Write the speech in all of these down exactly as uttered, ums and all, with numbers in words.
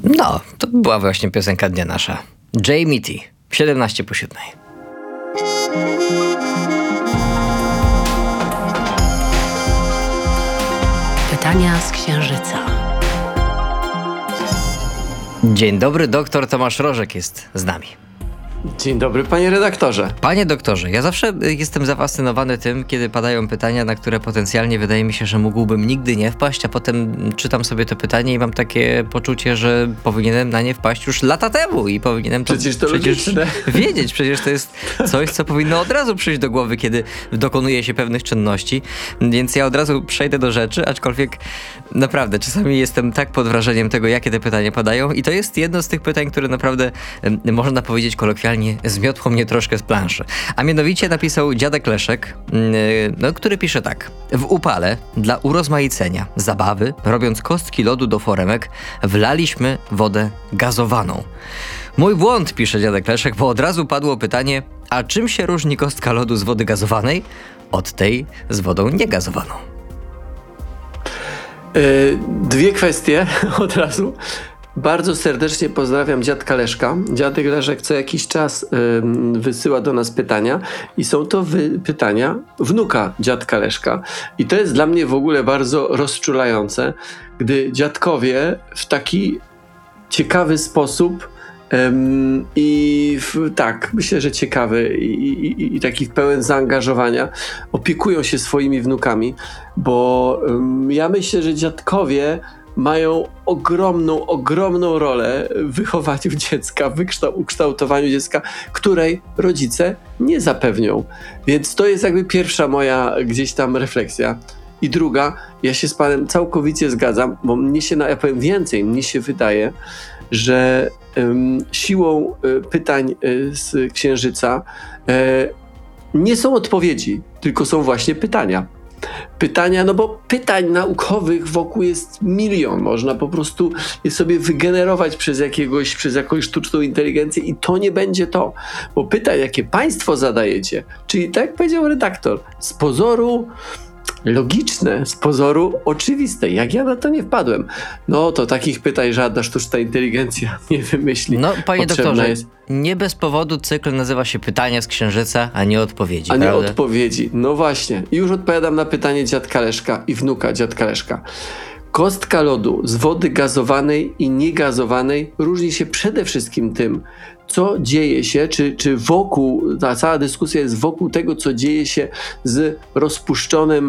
No, to była właśnie piosenka dnia nasza. Jamie T. siedemnaście po siódmej. Pytania z Księżyca. Dzień dobry, doktor Tomasz Rożek jest z nami. Dzień dobry, panie redaktorze. Panie doktorze, ja zawsze jestem zafascynowany tym, kiedy padają pytania, na które potencjalnie wydaje mi się, że mógłbym nigdy nie wpaść, a potem czytam sobie to pytanie i mam takie poczucie, że powinienem na nie wpaść już lata temu i powinienem to przecież, to przecież wiedzieć. Przecież to jest coś, co powinno od razu przyjść do głowy, kiedy dokonuje się pewnych czynności. Więc ja od razu przejdę do rzeczy, aczkolwiek naprawdę czasami jestem tak pod wrażeniem tego, jakie te pytania padają i to jest jedno z tych pytań, które naprawdę można powiedzieć kolokwialnie zmiotło mnie troszkę z planszy. A mianowicie napisał dziadek Leszek, yy, no, który pisze tak. W upale dla urozmaicenia zabawy, robiąc kostki lodu do foremek, wlaliśmy wodę gazowaną. Mój błąd, pisze dziadek Leszek, bo od razu padło pytanie, a czym się różni kostka lodu z wody gazowanej od tej z wodą niegazowaną? Yy, dwie kwestie od razu. Bardzo serdecznie pozdrawiam dziadka Leszka. Dziadek Leszek co jakiś czas y, wysyła do nas pytania i są to wy- pytania wnuka dziadka Leszka. I to jest dla mnie w ogóle bardzo rozczulające, gdy dziadkowie w taki ciekawy sposób ym, i w, tak, myślę, że ciekawy i, i, i taki pełen zaangażowania opiekują się swoimi wnukami, bo ym, ja myślę, że dziadkowie mają ogromną, ogromną rolę w wychowaniu dziecka, w wykształ- ukształtowaniu dziecka, której rodzice nie zapewnią. Więc to jest jakby pierwsza moja gdzieś tam refleksja. I druga, ja się z panem całkowicie zgadzam, bo mnie się, ja powiem więcej, mnie się wydaje, że um, siłą y, pytań y, z Księżyca y, nie są odpowiedzi, tylko są właśnie pytania. Pytania, no bo pytań naukowych wokół jest milion. Można po prostu je sobie wygenerować przez jakiegoś, przez jakąś sztuczną inteligencję i to nie będzie to. Bo pytań, jakie państwo zadajecie, czyli tak jak powiedział redaktor, z pozoru logiczne, z pozoru oczywiste. Jak ja na to nie wpadłem? No to takich pytań żadna sztuczna inteligencja nie wymyśli. No, panie Potrzebna doktorze, jest... nie bez powodu cykl nazywa się Pytania z Księżyca, a nie odpowiedzi, A nie prawda? odpowiedzi. No właśnie. I już odpowiadam na pytanie dziadka Leszka i wnuka dziadka Leszka. Kostka lodu z wody gazowanej i niegazowanej różni się przede wszystkim tym, co dzieje się, czy, czy wokół, ta cała dyskusja jest wokół tego, co dzieje się z rozpuszczonym e,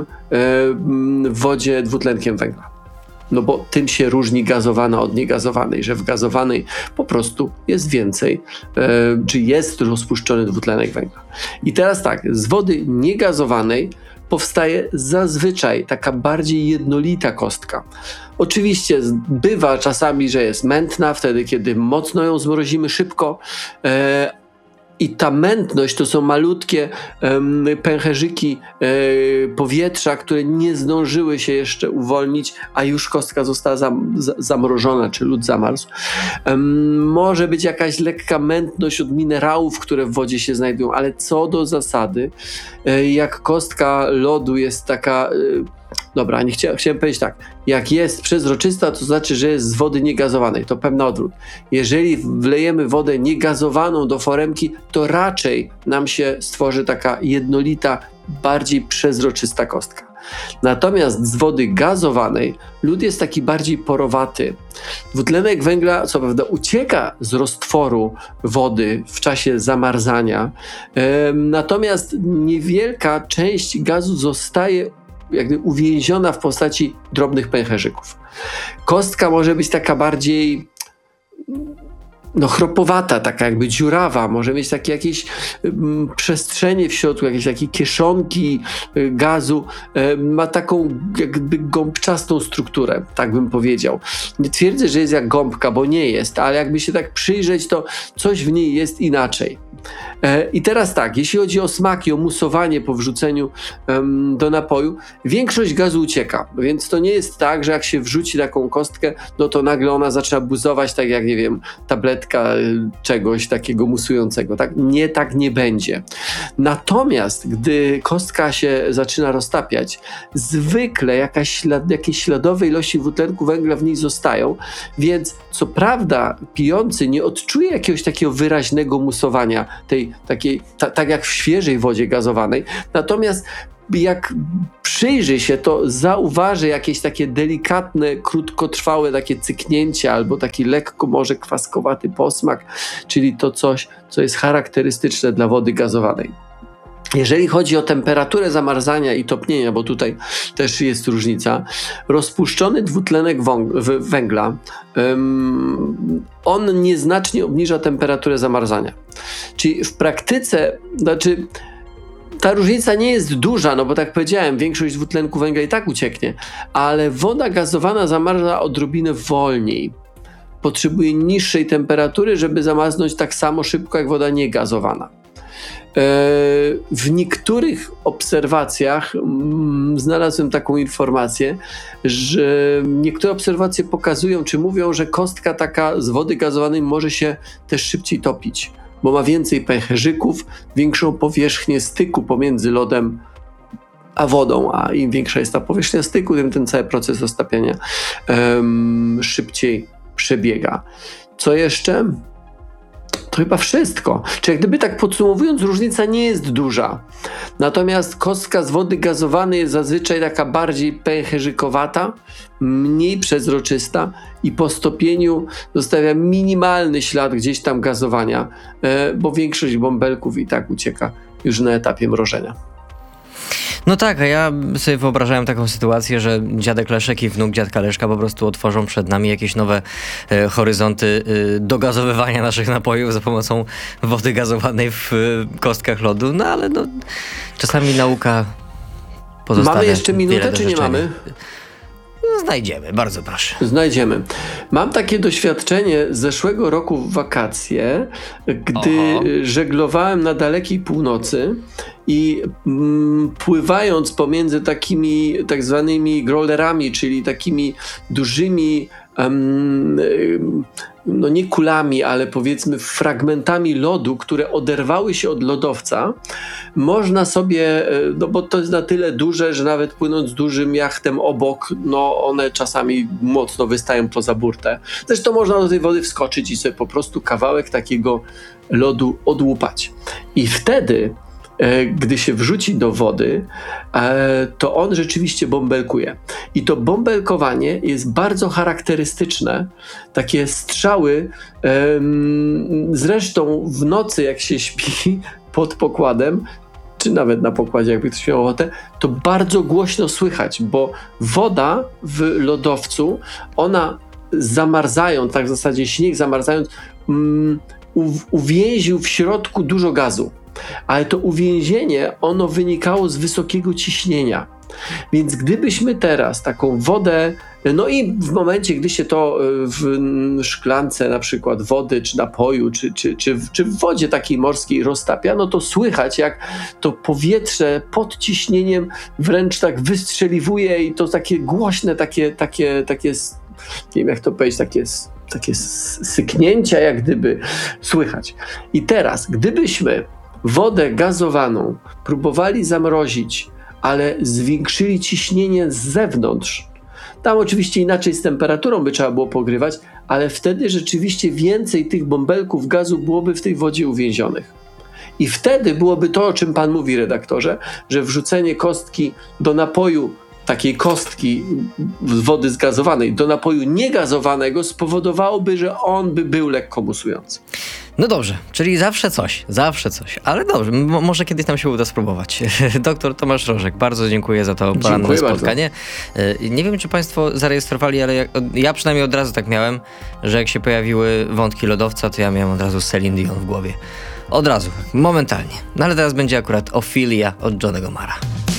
w wodzie dwutlenkiem węgla. No bo tym się różni gazowana od niegazowanej, że w gazowanej po prostu jest więcej, e, czy jest rozpuszczony dwutlenek węgla. I teraz tak, z wody niegazowanej powstaje zazwyczaj taka bardziej jednolita kostka. Oczywiście bywa czasami, że jest mętna, wtedy kiedy mocno ją zmrozimy szybko, e, i ta mętność to są malutkie um, pęcherzyki e, powietrza, które nie zdążyły się jeszcze uwolnić, a już kostka została zam, z, zamrożona, czy lód zamarzł. Um, może być jakaś lekka mętność od minerałów, które w wodzie się znajdują, ale co do zasady, e, jak kostka lodu jest taka... E, Dobra, nie chcia, chciałem powiedzieć tak, jak jest przezroczysta, to znaczy, że jest z wody niegazowanej, to pewny odwrót. Jeżeli wlejemy wodę niegazowaną do foremki, to raczej nam się stworzy taka jednolita, bardziej przezroczysta kostka. Natomiast z wody gazowanej lód jest taki bardziej porowaty. Dwutlenek węgla co prawda ucieka z roztworu wody w czasie zamarzania, yy, natomiast niewielka część gazu zostaje jakby uwięziona w postaci drobnych pęcherzyków. Kostka może być taka bardziej no chropowata, taka jakby dziurawa, może mieć takie jakieś um, przestrzenie w środku, jakieś takie kieszonki y, gazu, y, ma taką jakby gąbczastą strukturę, tak bym powiedział. Nie twierdzę, że jest jak gąbka, bo nie jest, ale jakby się tak przyjrzeć, to coś w niej jest inaczej. E, I teraz tak, jeśli chodzi o smak i o musowanie po wrzuceniu um, do napoju, większość gazu ucieka, więc to nie jest tak, że jak się wrzuci taką kostkę, no to nagle ona zaczyna buzować, tak jak, nie wiem, tabletki setka czegoś takiego musującego, tak? Nie, tak nie będzie. Natomiast gdy kostka się zaczyna roztapiać, zwykle jakaś ślad, jakieś śladowe ilości dwutlenku węgla w niej zostają, więc co prawda pijący nie odczuje jakiegoś takiego wyraźnego musowania, tej takiej, ta, tak jak w świeżej wodzie gazowanej, natomiast jak przyjrzy się, to zauważy jakieś takie delikatne, krótkotrwałe takie cyknięcia albo taki lekko może kwaskowaty posmak, czyli to coś, co jest charakterystyczne dla wody gazowanej. Jeżeli chodzi o temperaturę zamarzania i topnienia, bo tutaj też jest różnica, rozpuszczony dwutlenek węgla, um, on nieznacznie obniża temperaturę zamarzania. Czyli w praktyce, znaczy ta różnica nie jest duża, no bo tak powiedziałem, większość dwutlenku węgla i tak ucieknie, ale woda gazowana zamarza odrobinę wolniej. Potrzebuje niższej temperatury, żeby zamarznąć tak samo szybko jak woda niegazowana. W niektórych obserwacjach mm, znalazłem taką informację, że niektóre obserwacje pokazują, czy mówią, że kostka taka z wody gazowanej może się też szybciej topić, bo ma więcej pęcherzyków, większą powierzchnię styku pomiędzy lodem a wodą, a im większa jest ta powierzchnia styku, tym ten cały proces roztapiania um, szybciej przebiega. Co jeszcze? To chyba wszystko. Czyli jak gdyby tak podsumowując, różnica nie jest duża. Natomiast kostka z wody gazowanej jest zazwyczaj taka bardziej pęcherzykowata, mniej przezroczysta i po stopieniu zostawia minimalny ślad gdzieś tam gazowania, bo większość bąbelków i tak ucieka już na etapie mrożenia. No tak, a ja sobie wyobrażałem taką sytuację, że dziadek Leszek i wnuk dziadka Leszka po prostu otworzą przed nami jakieś nowe e, horyzonty e, dogazowywania naszych napojów za pomocą wody gazowanej w e, kostkach lodu, no ale no czasami nauka pozostawia. Mamy jeszcze minutę, czy nie mamy? No, znajdziemy, bardzo proszę. Znajdziemy. Mam takie doświadczenie z zeszłego roku w wakacje, gdy Oho. żeglowałem na dalekiej północy i mm, pływając pomiędzy takimi tak zwanymi growlerami, czyli takimi dużymi um, no nie kulami, ale powiedzmy fragmentami lodu, które oderwały się od lodowca, można sobie, no bo to jest na tyle duże, że nawet płynąc dużym jachtem obok, no one czasami mocno wystają poza burtę. Zresztą można do tej wody wskoczyć i sobie po prostu kawałek takiego lodu odłupać. I wtedy gdy się wrzuci do wody, to on rzeczywiście bąbelkuje. I to bąbelkowanie jest bardzo charakterystyczne. Takie strzały, zresztą w nocy jak się śpi pod pokładem, czy nawet na pokładzie, jakby ktoś miał ochotę, to bardzo głośno słychać, bo woda w lodowcu, ona zamarzając, tak w zasadzie śnieg zamarzając, um, uwięził w środku dużo gazu. Ale to uwięzienie, ono wynikało z wysokiego ciśnienia. Więc gdybyśmy teraz taką wodę, no i w momencie, gdy się to w szklance na przykład wody, czy napoju, czy, czy, czy, czy w wodzie takiej morskiej roztapia, no to słychać, jak to powietrze pod ciśnieniem wręcz tak wystrzeliwuje i to takie głośne, takie, takie, takie nie wiem jak to powiedzieć, takie takie syknięcia jak gdyby słychać. I teraz, gdybyśmy wodę gazowaną próbowali zamrozić, ale zwiększyli ciśnienie z zewnątrz, tam oczywiście inaczej z temperaturą by trzeba było pogrywać, ale wtedy rzeczywiście więcej tych bąbelków gazu byłoby w tej wodzie uwięzionych. I wtedy byłoby to, o czym pan mówi, redaktorze, że wrzucenie kostki do napoju, takiej kostki z wody zgazowanej, do napoju niegazowanego spowodowałoby, że on by był lekko musujący. No dobrze, czyli zawsze coś, zawsze coś, ale dobrze, m- może kiedyś nam się uda spróbować. Doktor Tomasz Rożek, bardzo dziękuję za to poranne spotkanie. Bardzo. Nie wiem, czy państwo zarejestrowali, ale ja, ja przynajmniej od razu tak miałem, że jak się pojawiły wątki lodowca, to ja miałem od razu Celine Dion w głowie. Od razu, momentalnie. No ale teraz będzie akurat Ophelia od Johnnego Marra.